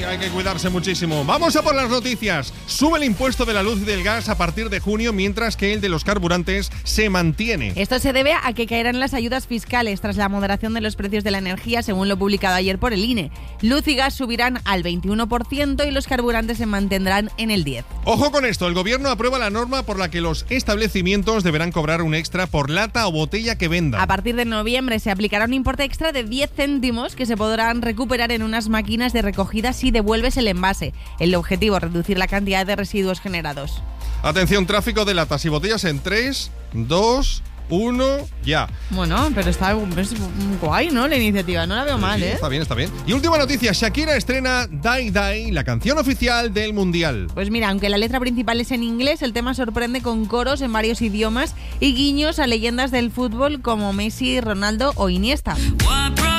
hay que cuidarse muchísimo. Vamos a por las noticias. Sube el impuesto de la luz y del gas a partir de junio, mientras que el de los carburantes se mantiene. Esto se debe a que caerán las ayudas fiscales tras la moderación de los precios de la energía, según lo publicado ayer por el INE. Luz y gas subirán al 21% y los carburantes se mantendrán en el 10%. Ojo con esto, el gobierno aprueba la norma por la que los establecimientos deberán cobrar un extra por lata o botella que vendan. A partir de noviembre se aplicará un importe extra de 10 céntimos que se podrán recuperar en unas máquinas de recogida si devuelves el envase. El objetivo, reducir la cantidad de residuos generados. Atención, tráfico de latas y botellas en 3, 2, 1, ya. Bueno, pero es guay, ¿no? La iniciativa, no la veo mal, ¿eh? Está bien, está bien. Y última noticia, Shakira estrena Die Die, la canción oficial del Mundial. Pues mira, aunque la letra principal es en inglés, el tema sorprende con coros en varios idiomas y guiños a leyendas del fútbol como Messi, Ronaldo o Iniesta.